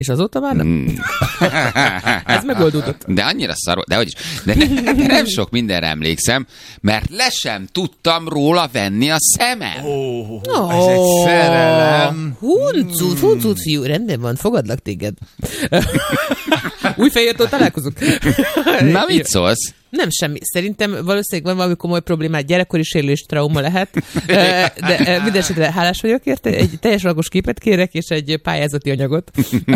És azóta már nem? Ez megoldódott. De annyira szarul, de hogy is. De nem sok mindenre emlékszem, mert le sem tudtam róla venni a szemem. Ez egy szerelem. Huncut, fiú, rendben van, fogadlak téged. Új fejértől találkozunk. Na, mit szólsz? Nem semmi. Szerintem valószínűleg van valami komoly problémát, gyerekkori sérülés, trauma lehet, de mindenesetre hálás vagyok érte, egy teljes alagos képet kérek, és egy pályázati anyagot.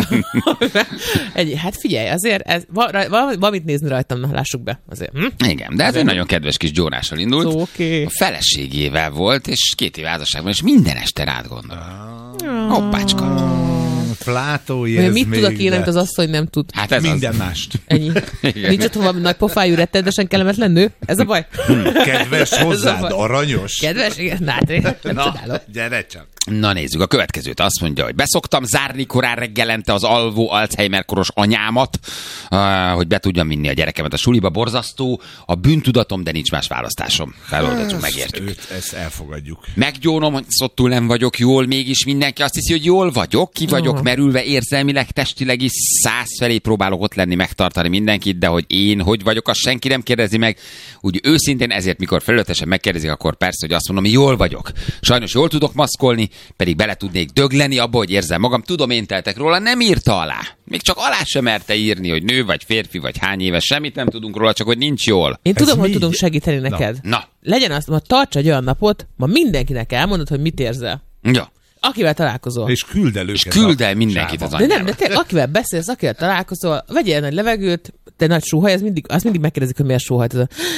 Hát figyelj, azért valamit nézni rajtam, na, lássuk be. Azért. Igen, de ez egy nagyon kedves kis gyónással indult. Okay. A feleségével volt, és 2 év házasságban, és minden este rád gondol. Hoppácska. Plátói, mit tudok én, amit az asszony nem tud? Hát ez minden mást. Ennyi. Nincs ott valami nagy pofájú, rettenetesen kellemetlen nő? Ez a baj? Kedves hozzád, aranyos. Kedves? Igen, na, gyere csak. Na nézzük, a következőt azt mondja, hogy beszoktam zárni korán reggelente az alvó Alzheimer-koros anyámat, hogy be tudjam vinni a gyerekemet a suliba. Borzasztó, a bűntudatom, de nincs más választásom. Feloldottuk, megértük. Ezt elfogadjuk. Meggyónom, hogy szottul nem vagyok jól, mégis mindenki azt hiszi, hogy jól vagyok, ki vagyok merülve érzelmileg, testileg is, 100 felé próbálok ott lenni, megtartani mindenkit, de hogy én hogy vagyok, azt senki nem kérdezi meg. Úgy őszintén ezért, mikor felületesen megkérdezik, akkor persze, hogy azt mondom, hogy jól vagyok. Sajnos jól tudok maszkolni, pedig bele tudnék dögleni abba, hogy érzem magam. Tudom, én teltek róla, nem írta alá. Még csak alá sem merte írni, hogy nő vagy férfi vagy hány éves, semmit nem tudunk róla, csak hogy nincs jól. Én tudom, hogy tudunk segíteni neked. Na. Legyen azt, ma tarts egy olyan napot, ma mindenkinek elmondod, hogy mit érzel. Ja. Akivel találkozol. És küld el őket. És küld el mindenkit az anyjába. De nem, de te, akivel beszélsz, akivel találkozol, vegyél nagy levegőt, te nagy sóhaj, azt mindig megkérdezik, hogy miért sóhajt.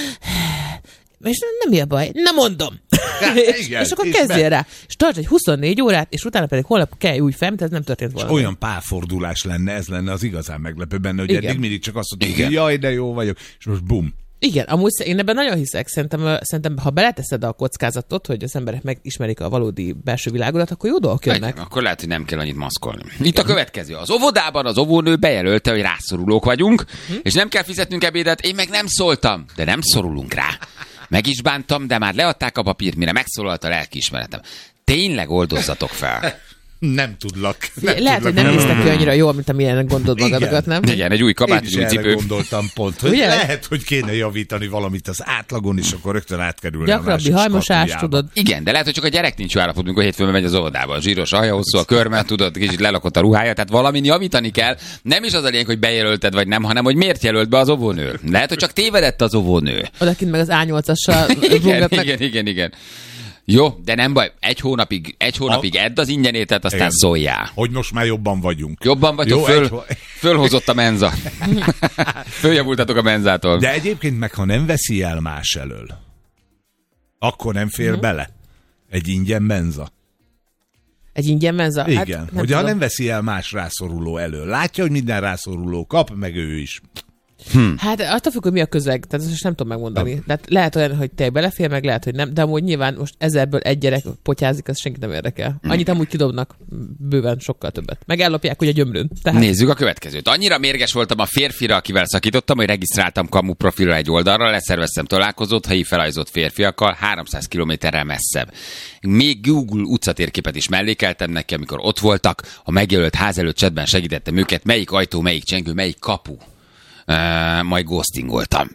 És nem mi a baj? Nem mondom. És akkor kezdjél rá. És tarts egy 24 órát, és utána pedig holnap kell új fel, mint ez nem történt volna. Olyan párfordulás lenne, ez lenne az igazán meglepő benne, hogy eddig mindig csak azt mondjuk, hogy jaj, de jó vagyok, és most bum. Igen, amúgy én ebben nagyon hiszek, szerintem ha beleteszed a kockázatot, hogy az emberek megismerik a valódi belső világodat, akkor jó dolgok jönnek. Akkor lehet, hogy nem kell annyit maszkolni. Itt a következő. Az óvodában az óvónő bejelölte, hogy rászorulók vagyunk, és nem kell fizetnünk ebédet, én meg nem szóltam, de nem szorulunk rá. Meg is bántam, de már leadták a papírt, mire megszólalt a lelkiismeretem. Tényleg oldozzatok fel. Nem tudlak. Lehet, hogy nem néztek ki annyira jól, mint amilyenek gondolod magadokat, nem? Igen, egy új kabát, egy új cipő. Gondoltam pont, hogy lehet, hogy kéne javítani valamit az átlagon, és akkor rögtön átkerülni a másik hajmosás, tudod. Igen, de lehet, hogy csak a gyerek nincs jó állapot, amikor hétfőn megy az óvodába. A zsíros haja, hosszú a körme, tudod, kicsit lelakott a ruhája, tehát valamin javítani kell. Nem is az a lényeg, hogy bejelölted vagy nem, hanem hogy miért jelölt be az óvónő. Lehet, hogy csak tévedett az óvónő. Odakint meg az A8-assal igen. Jó, de nem baj, egy hónapig edd az ingyenétet, aztán szóljál. Hogy most már jobban vagyunk. Jobban vagyok, fölhozott a menza. Följavultatok a menzától. De egyébként meg, ha nem veszi el más elől, akkor nem fér bele egy ingyen menza. Egy ingyen menza? Igen, hát, hogyha nem veszi el más rászoruló elől. Látja, hogy minden rászoruló kap, meg ő is. Hát attól függ, hogy mi a közeg, tehát ezt nem tudom megmondani. Tehát lehet olyan, hogy te belefér, meg lehet, hogy nem, de amúgy nyilván most ezerből egy gyerek potyázik, az senkit nem érdekel. Annyit amúgy kidobnak, bőven sokkal többet. Meg ellopják ugye a gyömrőn. Tehát... Nézzük a következőt. Annyira mérges voltam a férfira, akivel szakítottam, hogy regisztráltam kamu profilra egy oldalra, leszerveztem találkozót helyi felajzott férfiakkal 300 kilométerrel messzebb. Még Google utcatérképet is mellékeltem neki, amikor ott voltak, a megjelölt ház előtt chatben segítettem őket, melyik ajtó, melyik csengő, melyik kapu. Majd ghostingoltam.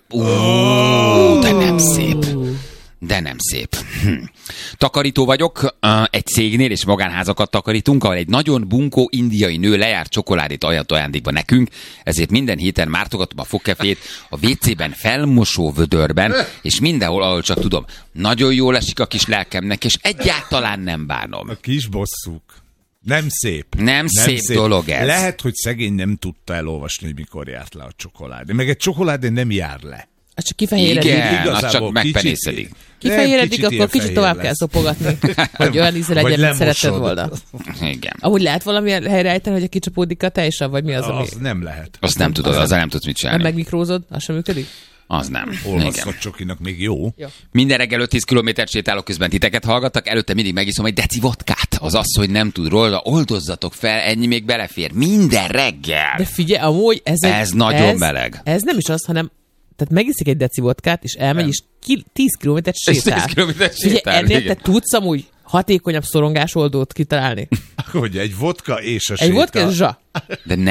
De nem szép. Takarító vagyok, egy cégnél és magánházakat takarítunk, ahol egy nagyon bunkó indiai nő lejárt csokoládét ajándékba nekünk, ezért minden héten mártogatom a fogkefét a WC-ben, felmosó vödörben, és mindenhol, ahol csak tudom. Nagyon jól esik a kis lelkemnek, és egyáltalán nem bánom. A kis bosszúk. Nem szép. Nem szép dolog ez. Lehet, hogy szegény nem tudta elolvasni, hogy mikor járt le a csokoládé. Meg egy csokoládé nem jár le. Az csak kifehéredik. Igen, az csak megpenészedik. Kifehéredik, akkor kicsit tovább kell szopogatni, hogy olyan íze legyen, mint szeretted volna. Igen. Amúgy lehet valamilyen helyreállítani, hogy kicsapódik a teljesen, vagy mi az, ami... Az nem lehet. Azt nem tudod, azzal nem tudsz mit csinálni. Nem megmikrózod, az sem működik? Az nem. Olvasztott csokinak még jó. Minden reggel 5-10 kilométert sétálok, közben titeket hallgattak, előtte mindig megiszom egy deci vodkát. Az az, hogy nem tud róla, oldozzatok fel, ennyi még belefér. Minden reggel. De figyelj, amúgy ez nagyon meleg. Ez nem is az, hanem tehát megiszik egy deci vodkát, és elmegy, és 10 kilométert sétál. 10 kilométert sétál. Figyelj, ennél te tudsz amúgy hatékonyabb szorongásoldót kitalálni. Hogy egy vodka és a Egy vodka és zsa. De